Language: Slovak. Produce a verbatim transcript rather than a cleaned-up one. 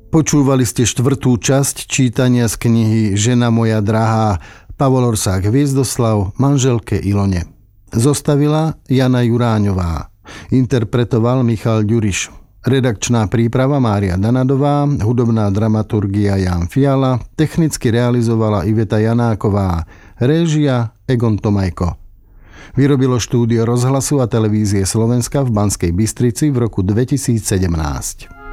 Počúvali ste štvrtú časť čítania z knihy Žena moja drahá, Pavol Orsák Hviezdoslav manželke Ilone. Zostavila Jana Juráňová. Interpretoval Michal Ďuriš. Redakčná príprava Mária Danadová, hudobná dramaturgia Jan Fiala, technicky realizovala Iveta Janáková, réžia Egon Tomajko. Vyrobilo štúdio Rozhlasu a televízie Slovenska v Banskej Bystrici v roku dvetisícsedemnásť.